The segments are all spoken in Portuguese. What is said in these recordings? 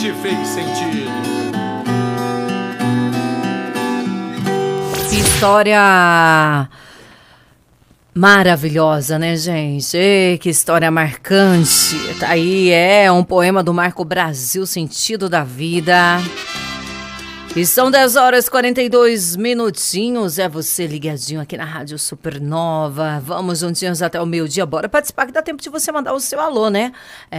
te fez sentido. Que história maravilhosa, né, gente? Ei, que história marcante. Tá aí, um poema do Marco Brasil, Sentido da Vida. E são 10 horas e 42 minutinhos. É você ligadinho aqui na Rádio Supernova. Vamos juntinhos até o meio-dia. Bora participar que dá tempo de você mandar o seu alô, né?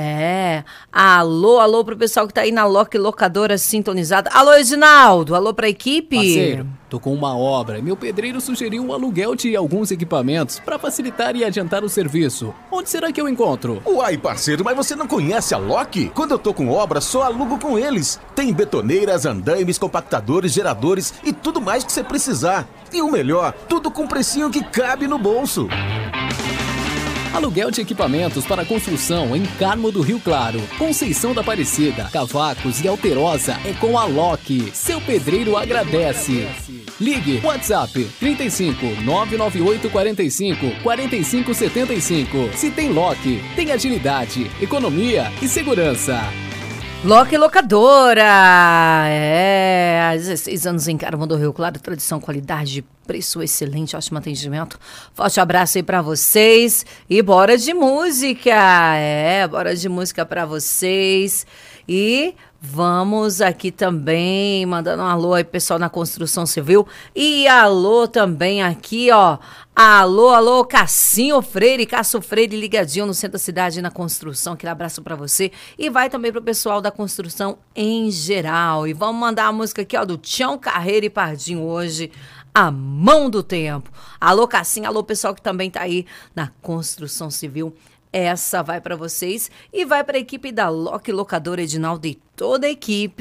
Alô pro pessoal que tá aí na Loki Locadora sintonizada. Alô, Edinaldo. Alô pra equipe. Parceiro, tô com uma obra. Meu pedreiro sugeriu um aluguel de alguns equipamentos para facilitar e adiantar o serviço. Onde será que eu encontro? Uai, parceiro, mas você não conhece a Loki? Quando eu tô com obra, só alugo com eles. Tem betoneiras, andaimes, compactadores, geradores e tudo mais que você precisar. E o melhor, tudo com precinho que cabe no bolso. Aluguel de equipamentos para construção em Carmo do Rio Claro, Conceição da Aparecida, Cavacos e Alterosa é com a Loki. Seu pedreiro agradece. Ligue WhatsApp 35 998 45 45 75. Se tem Loki, tem agilidade, economia e segurança. Loki Locadora, há 16 anos em Carmo do Rio Claro, tradição, qualidade, preço excelente, ótimo atendimento. Forte abraço aí pra vocês e bora de música, bora de música pra vocês. E vamos aqui também mandando um alô aí pessoal na construção civil e alô também aqui, ó. Alô, Cássio Freire ligadinho no centro da cidade na construção. Aquele abraço pra você. E vai também pro pessoal da construção em geral. E vamos mandar a música aqui, ó, do Tião Carreira e Pardinho hoje. A Mão do Tempo. Alô, Cassim, alô, pessoal que também tá aí na construção civil. Essa vai pra vocês e vai pra equipe da Loki Locadora, Edinaldo e toda a equipe.